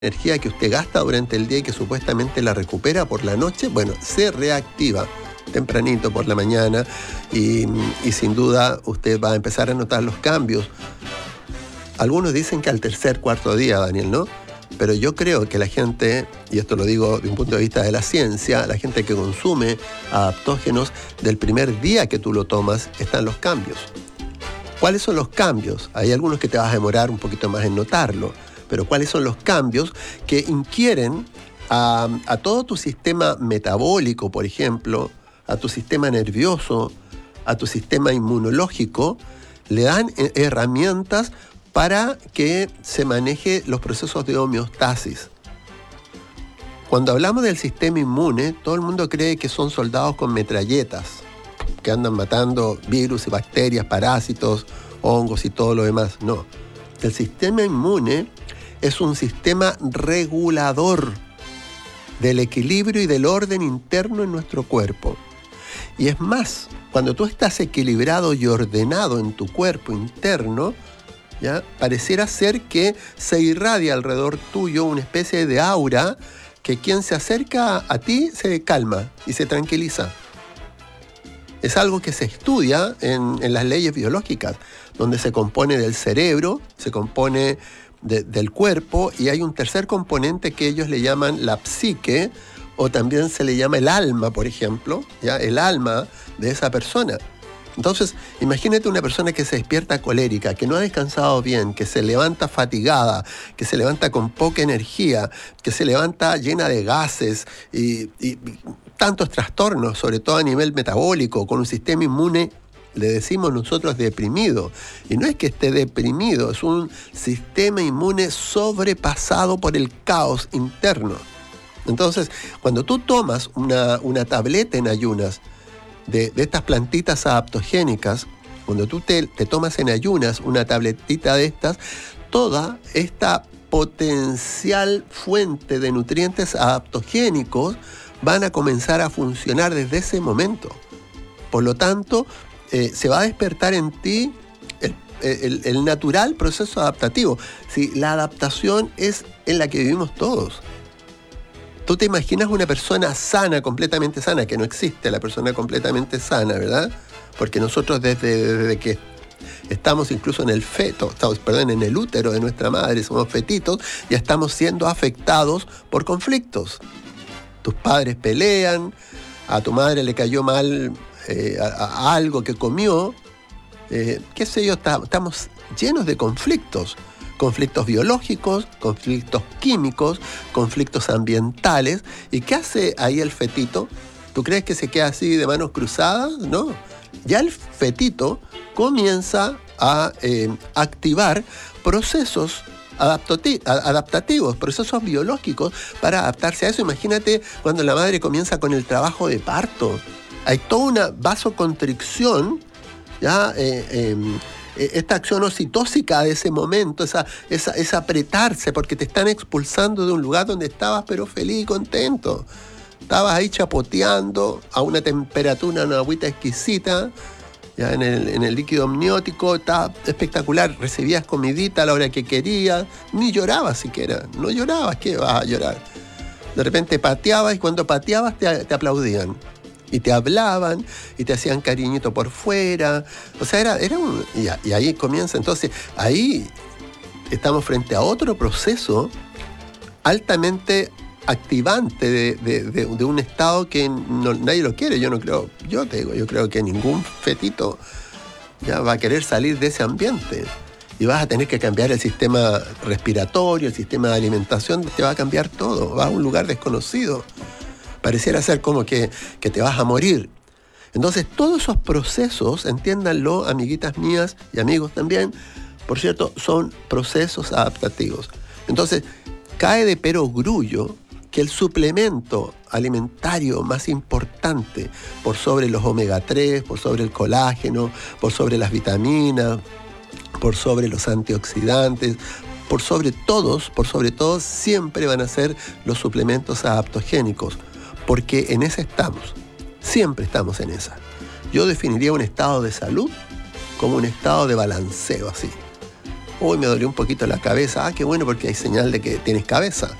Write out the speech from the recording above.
energía que usted gasta durante el día y que supuestamente la recupera por la noche, bueno, se reactiva tempranito por la mañana y sin duda usted va a empezar a notar los cambios. Algunos dicen que al tercer, cuarto día, Daniel, ¿no? Pero yo creo que la gente, y esto lo digo de un punto de vista de la ciencia, la gente que consume adaptógenos, del primer día que tú lo tomas, están los cambios. ¿Cuáles son los cambios? Hay algunos que te vas a demorar un poquito más en notarlo, pero ¿cuáles son los cambios que inquieren a todo tu sistema metabólico, por ejemplo, a tu sistema nervioso, a tu sistema inmunológico? Le dan herramientas para que se maneje los procesos de homeostasis. Cuando hablamos del sistema inmune, todo el mundo cree que son soldados con metralletas, que andan matando virus y bacterias, parásitos, hongos y todo lo demás. No. El sistema inmune es un sistema regulador del equilibrio y del orden interno en nuestro cuerpo. Y es más, cuando tú estás equilibrado y ordenado en tu cuerpo interno, ¿ya? Pareciera ser que se irradia alrededor tuyo una especie de aura que quien se acerca a ti se calma y se tranquiliza. Es algo que se estudia en las leyes biológicas, donde se compone del cerebro, se compone del cuerpo, y hay un tercer componente que ellos le llaman la psique, o también se le llama el alma, por ejemplo, ¿ya? El alma de esa persona. Entonces, imagínate una persona que se despierta colérica, que no ha descansado bien, que se levanta fatigada, que se levanta con poca energía, que se levanta llena de gases y tantos trastornos, sobre todo a nivel metabólico, con un sistema inmune, le decimos nosotros, deprimido. Y no es que esté deprimido, es un sistema inmune sobrepasado por el caos interno. Entonces, cuando tú tomas una tableta en ayunas de estas plantitas adaptogénicas, cuando tú te tomas en ayunas una tabletita de estas, toda esta potencial fuente de nutrientes adaptogénicos van a comenzar a funcionar desde ese momento. Por lo tanto, se va a despertar en ti el natural proceso adaptativo. Sí, la adaptación es en la que vivimos todos. Tú te imaginas una persona sana, completamente sana, que no existe la persona completamente sana, ¿verdad? Porque nosotros desde que estamos incluso en en el útero de nuestra madre, somos fetitos, ya estamos siendo afectados por conflictos. Tus padres pelean, a tu madre le cayó mal a algo que comió, qué sé yo, estamos llenos de conflictos biológicos, conflictos químicos, conflictos ambientales. ¿Y qué hace ahí el fetito? ¿Tú crees que se queda así de manos cruzadas? No. Ya el fetito comienza a activar procesos adaptativos, procesos biológicos para adaptarse a eso. Imagínate cuando la madre comienza con el trabajo de parto. Hay toda una vasoconstricción, ¿ya? Esta acción oxitóxica de ese momento, esa apretarse, porque te están expulsando de un lugar donde estabas pero feliz y contento. Estabas ahí chapoteando a una temperatura, una agüita exquisita, ya en el líquido amniótico, estaba espectacular, recibías comidita a la hora que querías, ni llorabas siquiera, no llorabas, ¿qué vas a llorar? De repente pateabas y cuando pateabas te aplaudían. Y te hablaban y te hacían cariñito por fuera. O sea, y ahí comienza. Entonces, ahí estamos frente a otro proceso altamente activante de un estado que nadie lo quiere. Yo creo que ningún fetito ya va a querer salir de ese ambiente. Y vas a tener que cambiar el sistema respiratorio, el sistema de alimentación, te va a cambiar todo. Vas a un lugar desconocido. Pareciera ser como que te vas a morir. Entonces, todos esos procesos, entiéndanlo, amiguitas mías y amigos también, por cierto, son procesos adaptativos. Entonces, cae de perogrullo que el suplemento alimentario más importante, por sobre los omega 3, por sobre el colágeno, por sobre las vitaminas, por sobre los antioxidantes, por sobre todo, siempre van a ser los suplementos adaptogénicos. Porque en esa estamos, siempre estamos en esa. Yo definiría un estado de salud como un estado de balanceo, así. Hoy me dolió un poquito la cabeza. Ah, qué bueno, porque hay señal de que tienes cabeza.